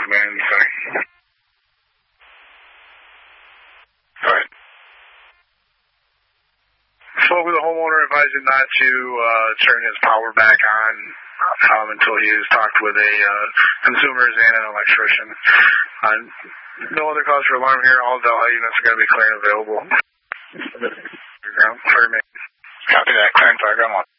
man. Sorry. Go ahead. Spoke with the homeowner, advised him not to turn his power back on until he has talked with a consumers and an electrician. No other cause for alarm here. All Delhi units are going to be clear and available. Clear me. Copy that. Clear and fire. Gun 1.